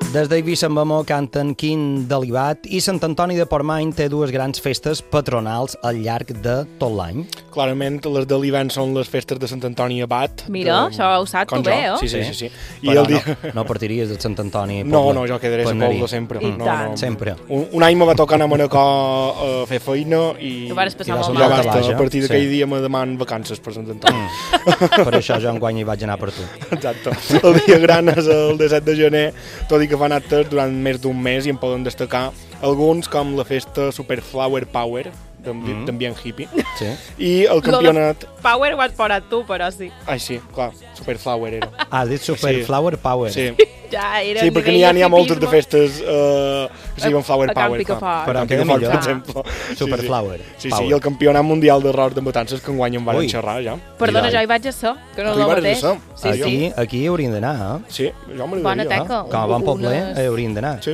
Des d'Eivissa en Bemó canten Quin Delibat i Sant Antoni de Portmany té dues grans festes patronals al llarg de tot l'any. Clarament, les de l'hivern són les festes de Sant Antoni Abat. Mira, això ho saps tu bé, eh? Sí. I el dia... no partiries de Sant Antoni? No, jo quedaré a Pobla sempre. Sempre. Un any me va tocar anar a Manacor a fer feina i ja basta. A partir d'aquell dia me demanen vacances per Sant Antoni. Per això jo enguany hi vaig anar per tu. Exacte. El dia gran és el 17 de gener, tot i que fan actes durant més d'un mes i en poden destacar alguns com la festa Super Flower Power, d'ambient hippie. Sí. I el campionat... Power ho has posat tu, però sí. Ai, sí, clar, Super Flower era. Has dit Super Flower Power. Sí. Ja era sí, perquè n'hi ha moltes de festes que siguen Flower Power. Però queda millor. Per exemple. Super Flower. Sí, i el campionat mundial d'errors de matances que enguany en van xerrar, ja. Perdona, jo hi vaig a ser, que no és el mateix. Aquí hauríem d'anar, eh? Sí, jo m'agradaria. Bona teca. Com a bon poble hauríem d'anar. Sí.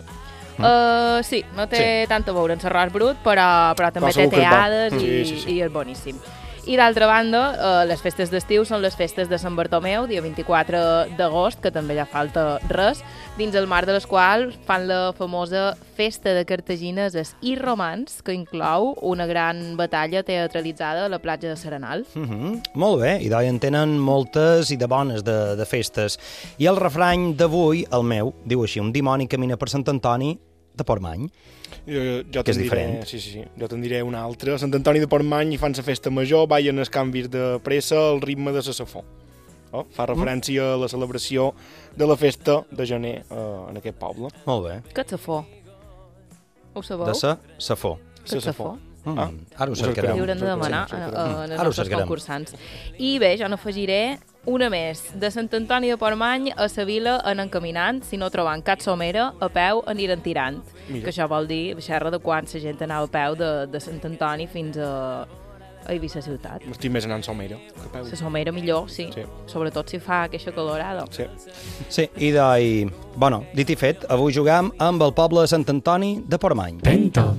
Sí, no té tant a veure amb l'arròs brut, però també té teades i és boníssim. I d'altra banda, les festes d'estiu són les festes de Sant Bartomeu, dia 24 d'agost, que també ja falta res, dins el marc de les quals fan la famosa Festa de Cartagineses i Romans, que inclou una gran batalla teatralitzada a la platja de Serenal. Molt bé, i d'ahir en tenen moltes i de bones de festes. I el refrany d'avui, el meu, diu així: un dimoni camina per Sant Antoni de Portmany. Jo que és diferent. Sí. Jo te'n diré una altra. A Sant Antoni de Portmany hi fan la festa major, ballen els canvis de pressa al ritme de la safó. Fa referència a la celebració de la festa de gener en aquest poble. Molt bé. Què és safó? Ho sabeu? De sa safó. Què és safó? Ara ho cercarem. Hi haurem de demanar als nostres concursants. I bé, jo n'afegiré una més. De Sant Antoni de Portmany a la vila anen caminant, si no trobant cap somera, a peu aniran tirant. Mira. Que això vol dir, xerra de quan la gent anava a peu de Sant Antoni fins a Eivissa ciutat. M'estic més anant somera. La somera millor, sí. Sobretot si fa aquesta calorada. Sí, i dit i fet, avui jugam amb el poble de Sant Antoni de Portmany.